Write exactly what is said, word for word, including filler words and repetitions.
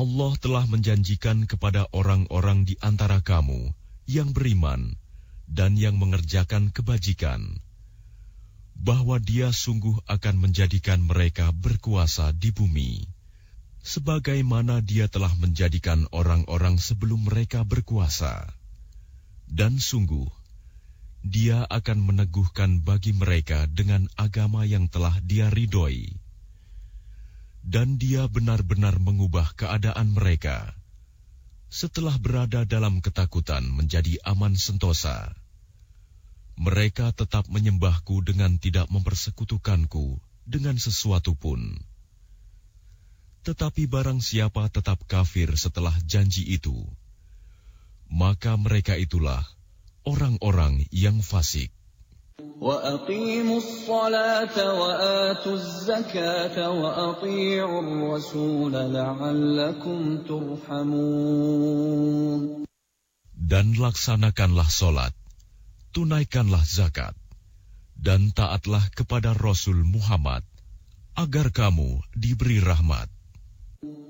Allah telah menjanjikan kepada orang-orang di antara kamu yang beriman dan yang mengerjakan kebajikan, bahwa Dia sungguh akan menjadikan mereka berkuasa di bumi, sebagaimana Dia telah menjadikan orang-orang sebelum mereka berkuasa. Dan sungguh, Dia akan meneguhkan bagi mereka dengan agama yang telah Dia ridhoi. Dan Dia benar-benar mengubah keadaan mereka setelah berada dalam ketakutan menjadi aman sentosa. Mereka tetap menyembahku dengan tidak mempersekutukanku dengan sesuatu pun. Tetapi barang siapa tetap kafir setelah janji itu, maka mereka itulah orang-orang yang fasik. وَأَقِيمُوا الصَّلَاةَ وَآتُوا الزَّكَاةَ وَأَطِيعُوا الرَّسُولَ لَعَلَّكُمْ تُرْحَمُونَ. Dan laksanakanlah solat, tunaikanlah zakat, dan taatlah kepada Rasul Muhammad, agar kamu diberi rahmat.